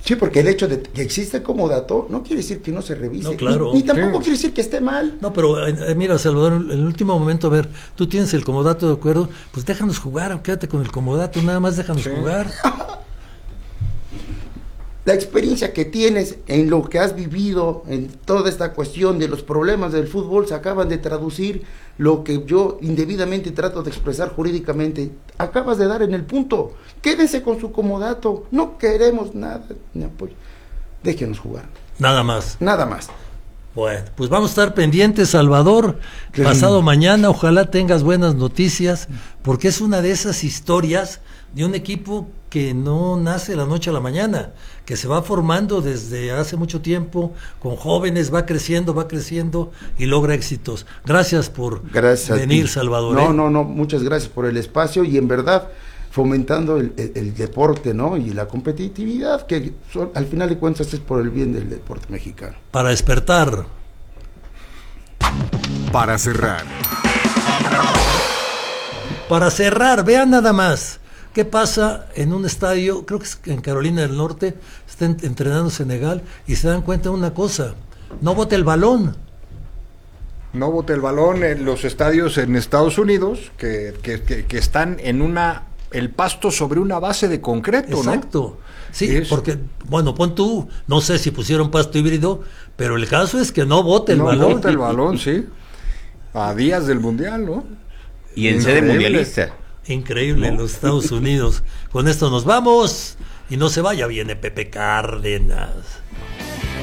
Sí, porque el hecho de que existe comodato no quiere decir que no se revise, No, claro. ni tampoco quiere decir que esté mal. No, pero mira, Salvador, en el último momento, a ver, tú tienes el comodato de acuerdo, pues déjanos jugar, quédate con el comodato, nada más déjanos jugar. La experiencia que tienes en lo que has vivido, en toda esta cuestión de los problemas del fútbol, se acaban de traducir lo que yo indebidamente trato de expresar jurídicamente. Acabas de dar en el punto. Quédense con su comodato. No queremos nada ni apoyo. Déjenos jugar. Nada más. Nada más. Bueno, pues vamos a estar pendientes, Salvador. Pasado mañana, ojalá tengas buenas noticias, porque es una de esas historias de un equipo que no nace de la noche a la mañana, que se va formando desde hace mucho tiempo, con jóvenes, va creciendo y logra éxitos. Gracias por venir, Salvador. No, muchas gracias por el espacio y en verdad fomentando el deporte, ¿no? Y la competitividad, que al final de cuentas es por el bien del deporte mexicano. Para despertar. Para cerrar. Para cerrar, vean nada más. ¿Qué pasa en un estadio? Creo que es en Carolina del Norte, está entrenando Senegal y se dan cuenta de una cosa: no bote el balón. No bote el balón en los estadios en Estados Unidos que están en el pasto sobre una base de concreto, ¿no? Exacto. Sí, porque, bueno, pon tú, no sé si pusieron pasto híbrido, pero el caso es que no bote el balón. No bote el balón, sí. A días del Mundial, ¿no? Y en sede mundialista. Increíble, en los Estados Unidos. Con esto nos vamos y no se vaya, viene Pepe Cárdenas.